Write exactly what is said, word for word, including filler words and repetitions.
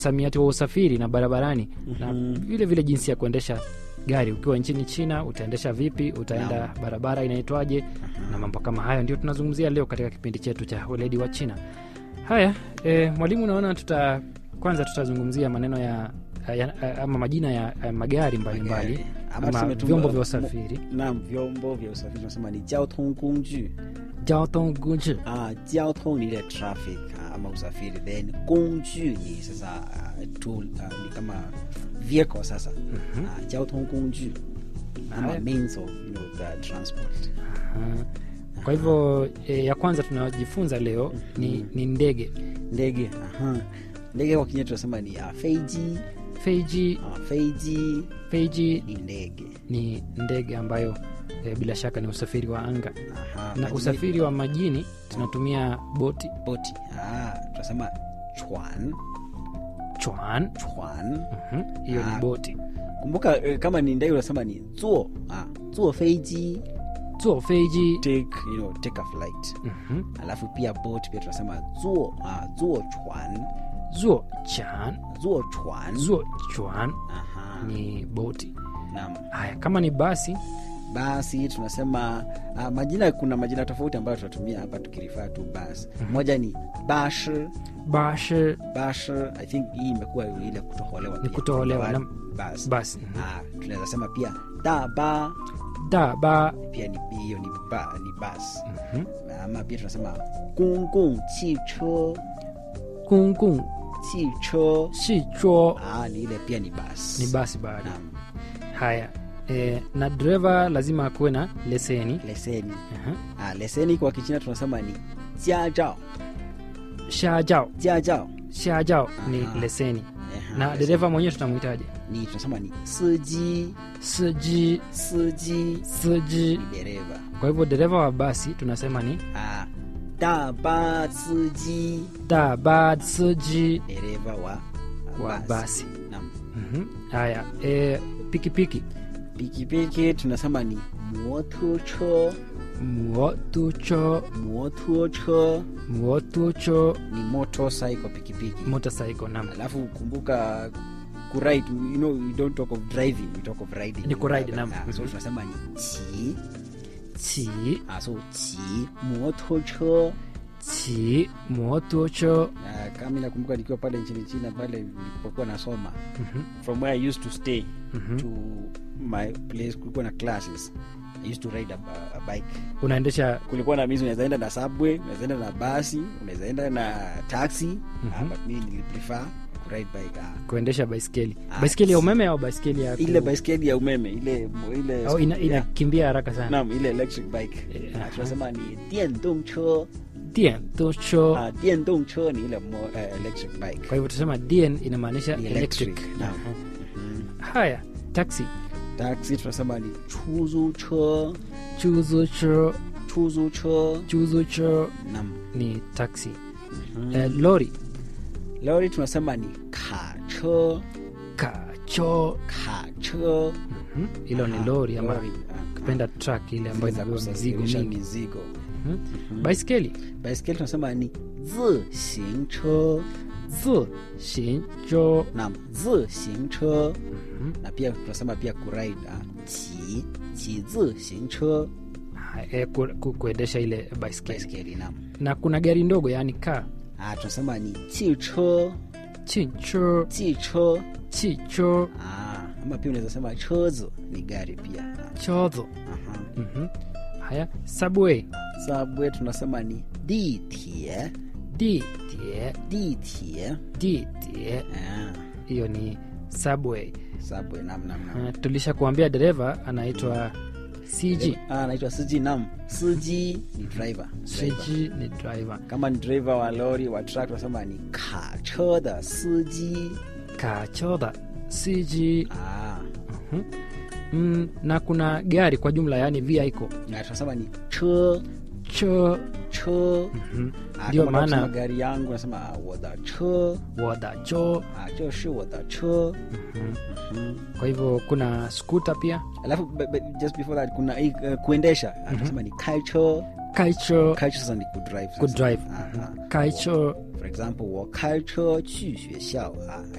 msamiati wa usafiri na barabarani mm-hmm. na vile vile jinsi ya kuendesha gari. Ukiwa nchini China utaendesha vipi, utaenda no. barabara inaitwaje uh-huh. na mambo kama hayo ndio tunazungumzia leo katika kipindi chetu cha Weledi wa China. Haya, e, mwalimu, naona tuta kwanza tutazungumzia maneno ya, ya ama majina ya, ya magari mbalimbali mbali, ama, ama vyombo vya usafiri. Naam, vyombo vya usafiri tunasema ni jiao tong gongju. Jiao tong gongju. Ah, jiao tong ni ile traffic ama usafiri, then gongju ni sasa uh, tool uh, ni kama vehicle sasa. Mm-hmm. Ah, jiao tong gongju ama means of, you know, the transport. Uh-huh. Kwa hivyo e, ya kwanza tunajifunza leo ni, mm-hmm. ni ndege. Ndege. Aha. Ndege kwa Kinyarwanda tunasema ni uh, feiji. Feiji. Uh, feiji. Feiji ni ndege. Ni ndege ambayo e, bila shaka ni usafiri wa anga. Aha, na majini. Usafiri wa majini tunatumia boti. Boti. Ah, tunasema chuan. Chuan. Chuan. Mhm. Hiyo ni boti. Kumbuka eh, kama ni ndege unasema ni zuo. Ah, zuo feiji. Zuo feiji. Take, you know, take a flight. Mhm. Alafu pia boat pia tunasema zuo, ah, zuo chuan. Zuo chan. Zuo chuan. Zuo chuan. Aha. Ni boti. Naam. Haya, kama ni basi, basi tunasema uh, majina, kuna majina tofauti ambayo tunatumia hapa tukirifaa tu basi. Mm-hmm. Moja ni bashi. Bashi. Bashi, I think hii imekuwa ile kutoholewa pia. Ni kutoholewa na basi. Basi. Mm-hmm. Ah, tunaweza sema pia da ba. Da ba. Pia ni hiyo ni ba, ni basi. Mhm. Ama pia tunasema gong gong qi che. Gong gong qi che. Qi che. Ah, ni ile pia ni basi. Ni basi baada. Haya. E, na driver lazima akuwe na leseni. Leseni. Uh-huh. Ah, leseni kwa Kichina tunasema ni jiazhao. Xiajiao. Jiazhao. Xiajiao ni leseni. Uh-huh. Na dereva mwenyewe tunamuitaje? Ni tunasema ni siji. Siji. Siji. Siji. Ni dereva. Kwa hivyo dereva wa basi tunasema ni ah, da ba siji. Da ba siji. Dereva wa wa basi. basi. Naam. Mhm. Haya, e, pikipiki. Pikipiki tunasema ni motocho. Motocho. Motocho. Motocho ni motorcycle pikipiki. Motorcycle, naam. Alafu kumbuka kuride, you know, we don't talk of driving, we talk of riding. Ni kuride, naam. So tunasema ni qi. Qi. Ah, so qi motocho. Qi motocho. Na kama nakumbuka nikiwa pale nchini China pale nilipokuwa nasoma. Mhm. From where I used to stay mm-hmm. to my place kulikuwa na classes. I used to ride a, a bike. Unaendesha, kulikuwa na mizi, unaweza enda na subway, unaweza enda na basi, unaweza enda na taxi. Mm-hmm. Uh, but mimi niliprefer ku ride bike. Uh. Kuendesha baiskeli. Ah, baiskeli ya umeme au baiskeli ya ku... ile baiskeli ya umeme, ile ile au ina inakimbia haraka sana. Naam, ile electric bike. Uh, tunasema ni diandongche. Diandongche. Ah, diandongche ni ile uh, electric bike. Kwa hivyo tusema dien inamaanisha electric. electric. Naam. Mm-hmm. Haya, taxi. Taxi tunasema ni chuzuche. Chuzuche. Chuzuche. Chuzuche. Naam, ni taxi. Mm-hmm. Eh, lori. Lori tunasema ni kacho. Kacho. Kacho. Mhm. Hilo ni lori ama kupenda truck ile ambayo inabeba mizigo mingi. Mizigo. Mhm. Mm-hmm. Baiskeli. Baiskeli tunasema ni zixingche. Zixingche. Naam, zixingche. Mhm. Na pia tunasema pia kuride, qi qi zixingche. Eh, ku, ku, kuendesha ile baiskeli. Baiskeli, naam. Na kuna gari ndogo, yani car. Ah, tunasema ni qiche. Qiche. Qiche. Qiche. Ah, ama pia unaweza sema chozo ni gari pia. Chozo. Aha. Mhm. Haya, subway. Subway tunasema ni ditie. Ditie. Ditie. Ditie. Ah, hiyo ni subway. Subway, naam naam naam. Uh, tulisha kuambia dereva anaitwa Siji. Ah, anaitwa Siji, naam. Siji ni driver. Siji ni driver. Kama ni driver wa lori, wa truck tunasema ni kacho da Siji. Kacho da Siji. Ah. Mhm. Mm, na kuna gari kwa jumla, yani vehicle. Na tunasema ni che. Che. Che. Mhm. Ndio maana gari yangu nasema wada che. Wada cho. Ah, jo shi wada che. Mhm. Mhm. Kwa hivyo kuna scooter pia. Alafu b- b- just before that kuna uh, kuendesha. Mm-hmm. Tunasema ni kaicho. Kaicho. Kaicho sasa ni ku drive. Ku drive. Kaicho. For example, 我开车去学校. Ah,